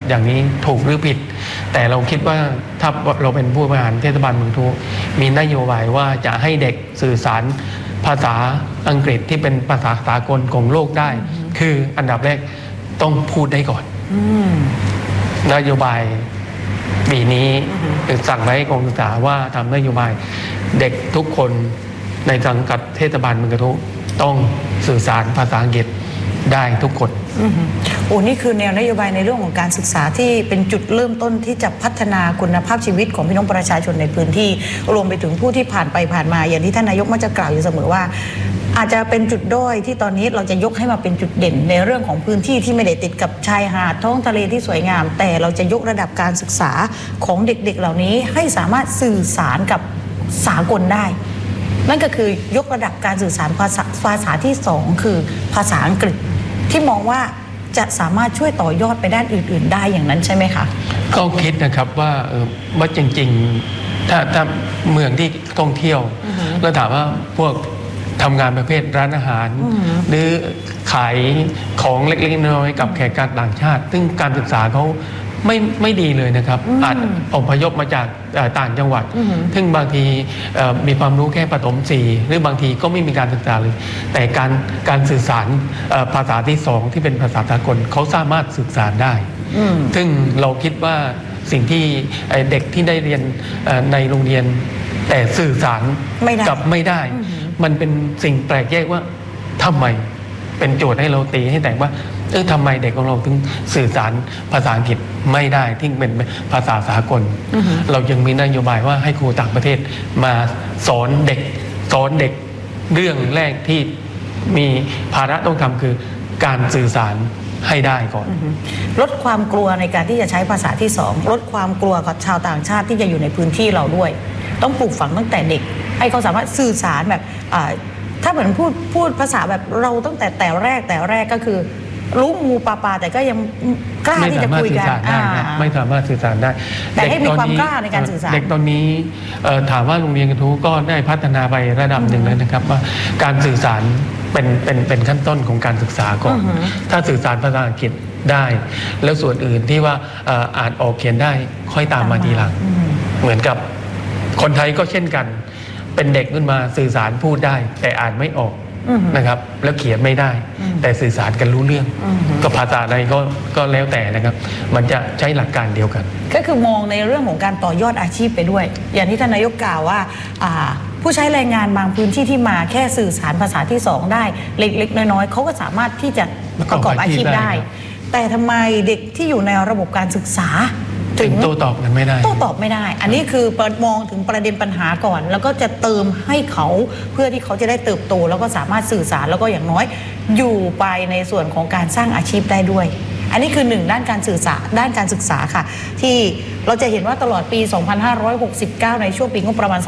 อย่างนี้ถูกหรือผิดแต่เราคิดว่าถ้าเราเป็นผู้บริหารเทศบาลเมืองทุมีนโยบายว่าจะให้เด็กสื่อสารภาษาอังกฤษที่เป็นภาษาสากลของโลกได้คืออันดับแรกต้องพูดได้ก่อนนโยบายปีนี้สั่งไว้กรมศึกษาว่าทำนโยบายเด็กทุกคนในสังกัดเทศบาลเมืองกระทู้ต้องสื่อสารภาษาอังกฤษได้ทุกคนโอ้นี่คือแนวนโยบายในเรื่องของการศึกษาที่เป็นจุดเริ่มต้นที่จะพัฒนาคุณภาพชีวิตของพี่น้องประชาชนในพื้นที่รวมไปถึงผู้ที่ผ่านไปผ่านมาอย่างที่ท่านนายกมักจะกล่าวอยู่เสมอว่าอาจจะเป็นจุดด้อยที่ตอนนี้เราจะยกให้มาเป็นจุดเด่นในเรื่องของพื้นที่ที่ไม่ได้ติดกับชายหาดท้องทะเลที่สวยงามแต่เราจะยกระดับการศึกษาของเด็กๆเหล่านี้ให้สามารถสื่อสารกับสากลได้นั่นก็คือยกระดับการสื่อสารภาษาที่2คือภาษาอังกฤษที่มองว่าจะสามารถช่วยต่อยอดไปด้านอื่นๆได้อย่างนั้นใช่ไหมคะก็คิดนะครับว่าจริงๆถ้าเมืองที่ท่องเที่ยวแล้วถามว่าพวกทำงานประเภทร้านอาหารหรือขายของเล็กๆน้อยๆกับแขกต่างชาติซึ่งการศึกษาเขาไม่ดีเลยนะครับอาจอพยพมาจากต่างจังหวัดซึ่งบางทีมีความรู้แค่ประถม4หรือบางทีก็ไม่มีการศึกษาเลยแต่การสื่อสารภาษาที่2ที่เป็นภาษาสากลเขาสามารถสื่อสารได้ซึ่งเราคิดว่าสิ่งที่เด็กที่ได้เรียนในโรงเรียนแต่สื่อสารกับไม่ได้มันเป็นสิ่งแปลกแยกว่าทำไมเป็นโจทย์ให้เราตีให้แต่ว่าทำไมเด็กของเราถึงสื่อสารภาษาอังกฤษไม่ได้ที่เป็นภาษาสากลเรายังมีนโยบายว่าให้ครูต่างประเทศมาสอนเด็กเรื่องแรกที่มีภาระต้องทำคือการสื่อสารให้ได้ก่อนลดความกลัวในการที่จะใช้ภาษาที่2ลดความกลัวกับชาวต่างชาติที่จะอยู่ในพื้นที่เราด้วยต้องปลูกฝังตั้งแต่เด็กให้เขาสามารถสื่อสารแบบถ้าเหมือนพูดภาษาแบบเราตั้งแต่แรกก็คือรู้งูปลาแต่ก็ยังกล้าที่จะคุยกันไม่สามารถสื่อสารได้แต่ให้มีความกล้าในการสื่อสารเด็กตอนนี้ถามว่าโรงเรียนกระทู้ก็ได้พัฒนาไประดับหนึ่งแล้วนะครับว่าการสื่อสารเป็นขั้นต้นของการศึกษาก่อนถ้าสื่อสารภาษาอังกฤษได้แล้วส่วนอื่นที่ว่าอ่านออกเขียนได้ค่อยตามมาทีหลังเหมือนกับคนไทยก็เช่นกันเป็นเด็กขึ้นมาสื่อสารพูดได้แต่อ่านไม่ออกนะครับแล้วเขียนไม่ได้แต่สื่อสารกันรู้เรื่องก็ภาษาใดก็แล้วแต่นะครับมันจะใช้หลักการเดียวกันก็คือมองในเรื่องของการต่อยอดอาชีพไปด้วยอย่างที่ท่านนายกกล่าวว่าผู้ใช้แรงงานบางพื้นที่ที่มาแค่สื่อสารภาษาที่2ได้เล็กๆน้อยๆเขาก็สามารถที่จะประกอบอาชีพได้แต่ทำไมเด็กที่อยู่ในระบบการศึกษาถึงโต้ตอบกันไม่ได้โต้ตอบไม่ได้อันนี้คือมองถึงประเด็นปัญหาก่อนแล้วก็จะเติมให้เขาเพื่อที่เขาจะได้เติบโตแล้วก็สามารถสื่อสารแล้วก็อย่างน้อยอยู่ไปในส่วนของการสร้างอาชีพได้ด้วยอันนี้คือ1ด้านการสื่อสารด้านการศึกษาค่ะที่เราจะเห็นว่าตลอดปี 2569 ในช่วงปีงบประมาณ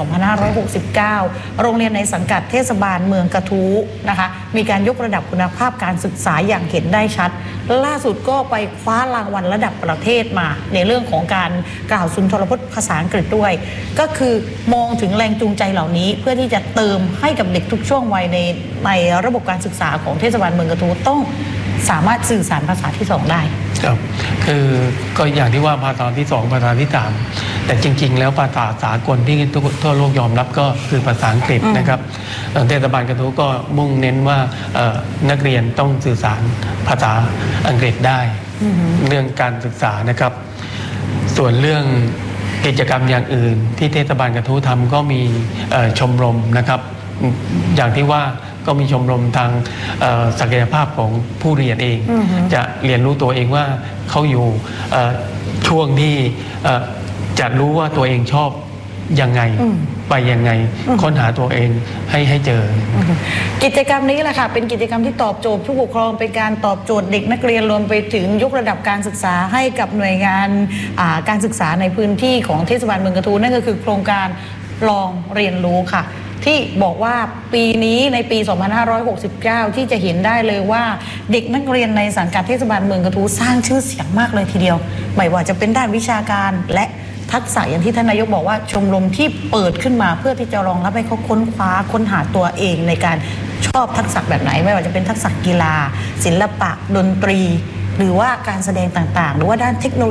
2569 โรงเรียนในสังกัดเทศบาลเมืองกระทู้นะคะมีการยกระดับคุณภาพการศึกษาอย่างเห็นได้ชัดล่าสุดก็ไปคว้ารางวัลระดับประเทศมาในเรื่องของการกล่าวสุนทรพจน์ภาษาอังกฤษด้วยก็คือมองถึงแรงจูงใจเหล่านี้เพื่อที่จะเติมให้กับเด็กทุกช่วงวัยในระบบการศึกษาของเทศบาลเมืองกระทู้ต้องสามารถสื่อสารภาษาที่2ได้ครับคือก็อย่างที่ว่าภาษาที่2ภาษาที่3แต่จริงๆแล้วภาษาสากลที่ทั่วโลกยอมรับก็คือภาษาอังกฤษนะครับเทศบาลกระทู้ก็มุ่งเน้นว่านักเรียนต้องสื่อสารภาษาอังกฤษได้เรื่องการศึกษานะครับส่วนเรื่องกิจกรรมอย่างอื่นที่เทศบาลกระทู้ทำก็มีชมรมนะครับอย่างที่ว่าก็มีชมรมทางศักยภาพของผู้เรียนเองจะเรียนรู้ตัวเองว่าเขาอยู่ช่วงที่จะรู้ว่าตัวเองชอบยังไงไปยังไงค้นหาตัวเองให้เจอกิจกรรมนี้แหละค่ะเป็นกิจกรรมที่ตอบโจทย์ผู้ปกครองเป็นการตอบโจทย์เด็กนักเรียนรวมไปถึงยกระดับการศึกษาให้กับหน่วยงานการศึกษาในพื้นที่ของเทศบาลเมืองกระทู้นั่นก็คือโครงการลองเรียนรู้ค่ะที่บอกว่าปีนี้ในปี 2569 ที่จะเห็นได้เลยว่าเด็กนักเรียนในสังกัดเทศบาลเมืองกระทู้สร้างชื่อเสียงมากเลยทีเดียวไม่ว่าจะเป็นด้านวิชาการและทักษะอย่างที่ท่านนายกบอกว่าชมรมที่เปิดขึ้นมาเพื่อที่จะรองรับให้เขาค้นหาตัวเองในการชอบทักษะแบบไหนไม่ว่าจะเป็นทักษะกีฬาศิลปะดนตรีหรือว่าการแสดงต่างๆหรือว่าด้านเทคโนโลยี